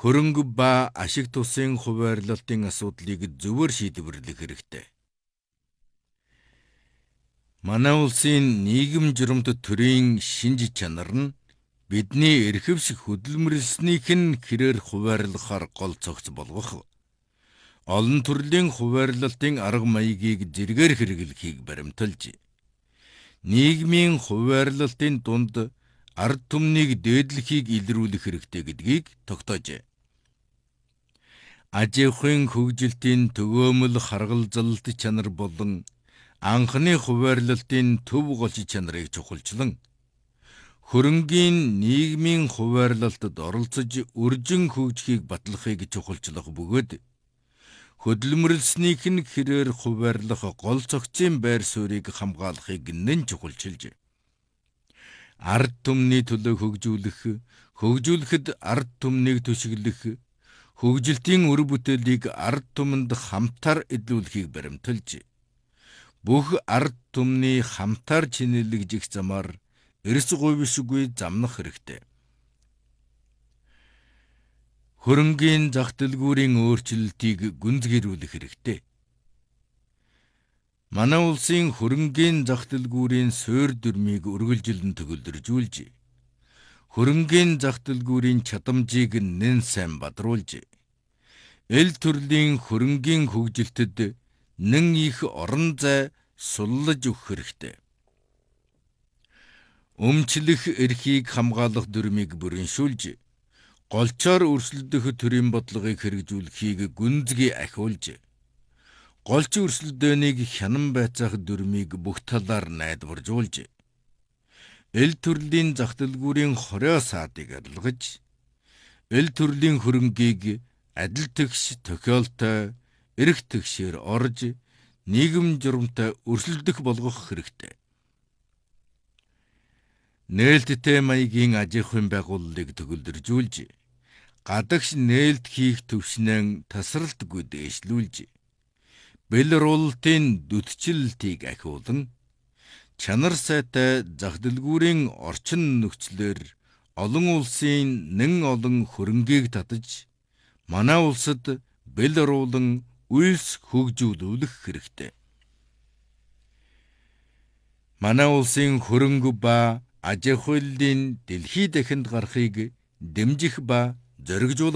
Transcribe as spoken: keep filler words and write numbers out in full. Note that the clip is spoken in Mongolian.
хөрөнгө ба ашиг тусын хуваарлалтын асуудлыг зөвөр шийдвэрлэх хэрэгтэй. Манай улсын нийгэм журамт төрийн шинж чанар нь бидний эрхэвс хөдөлмөрлснийх нь хэрээр хуваарлахаар гол цогц болгох, олон төрлийн хуваарлалтын арга маягийг зэргээр хэрэглэхийг баримталж, нийгмийн хуваарлалтын дунд ард түмнийг дээдлэхийг илрүүлэх хэрэгтэй гэдгийг тогтоожээ. Аж ахуйн хөгжилтийн төгөөмөл харгалзалт чанар болон анхны хуваарлалтын төв голч чанарыг чухалчлан, хөрөнгийн нийгмийн хуваарлалтад оролцож үржин хөгжихийг батлахыг чухалчлах бөгөөд, хөдөлмөрлснийх нь хэрээр хуваарлах гол цогцын байр суурийг хамгаалахыг нэн чухалчилж, ард түмний төлөө хөгжүүлэх, хөгжүүлэхэд ард түмнийг түшиглэх, хөгжилтийн үр бүтээлийг ард түмэнд хамтаар эдлүүлэхийг баримталж, бүх ард түмний хамтаар чинэлэгжих замаар эрс говьшгүй замнах хэрэгтэй. Хөрөнгийн зах дэлгүүрийн өөрчлөлтийг гүнзгийрүүлэх хэрэгтэй. Манай улсын хөрөнгийн зах дэлгүүрийн суурь дүрмийг үргэлжилэн төгөлдржүүлж, хөрөнгийн зах дэлгүүрийн чадамжийг нэн сайн бадруулж, эл төрлийн хөрөнгийн хөгжилтэд нэн их орон зай суллаж өгөх хэрэгтэй. Өмчлөх эрхийг хамгаалах дүрмийг бүрэншүүлж, голчоор өрсөлдөх төрийн бодлогыг хэрэгжүүлэхийг гүнзгий ахиулж, голч өрсөлдөөнийг хянан байцаах дүрмийг бүх талаар найдваржуулж, эл төрлийн зах дэлгүүрийн хорио саадыг арилгаж, эл төрлийн хөрөнгийг адил тэгш тохиолтой, эрх тэгшээр орж, нийгэм журамтай өрсөлдөх болгох хэрэгтэй. Нээлттэй маягийн аж ахуйн байгууллагыг төгөлдржүүлж, гадагш нээлт хийх төвшнэн тасралтгүй дээшлүүлж, бэл руултын дүтчилтийг ахиулан, чанар сайтай зах дэлгүүрийн орчин нөхцлөөр олон улсын нэн олон хөрөнгийг татаж, манай улсад бэл руулан үйлс хөгжүүлүүлэх хэрэгтэй. Манай улсын хөрөнгө ба аж ахуйлын дэлхий дахинд гарахыг дэмжих ба зоригжуулах